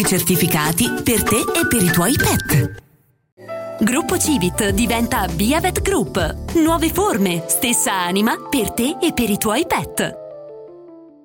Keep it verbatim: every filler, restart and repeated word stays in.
certificati per te e per i tuoi pet. Gruppo Civit diventa Via Vet Group. Nuove forme, stessa anima per te e per i tuoi pet.